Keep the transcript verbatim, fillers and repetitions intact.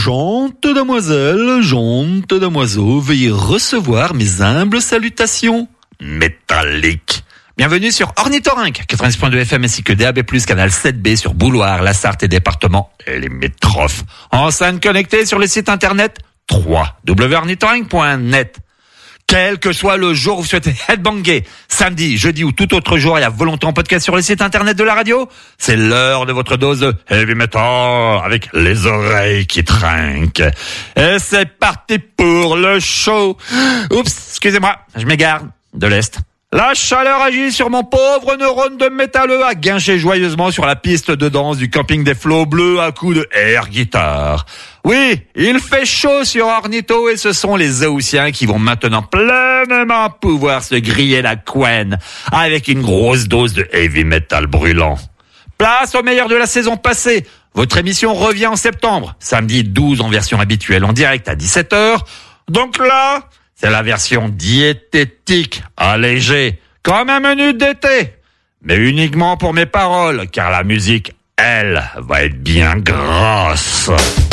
Gentes damoiselles, gentes damoiseaux, veuillez recevoir mes humbles salutations métalliques. Bienvenue sur Ornithorynque, quatre-vingt-six point deux F M ainsi que D A B plus, canal sept B sur Bouloir, la Sarthe et département et les métrophes. Enceinte connectée sur le site internet w w w point ornithorynque point net. Quel que soit le jour où vous souhaitez headbanger, samedi, jeudi ou tout autre jour, il y a volonté en podcast sur le site internet de la radio. C'est l'heure de votre dose de heavy metal avec les oreilles qui trinquent. Et c'est parti pour le show. Oups, excusez-moi, je m'égare de l'Est. La chaleur agit sur mon pauvre neurone de métalleux à guincher joyeusement sur la piste de danse du camping des flots bleus à coups de air guitare. Oui, il fait chaud sur Ornitho et ce sont les Zéoutiens qui vont maintenant pleinement pouvoir se griller la couenne avec une grosse dose de heavy metal brûlant. Place au meilleur de la saison passée. Votre émission revient en septembre, samedi douze en version habituelle en direct à dix-sept heures. Donc là, c'est la version diététique, allégée, comme un menu d'été. Mais uniquement pour mes paroles, car la musique, elle, va être bien grasse.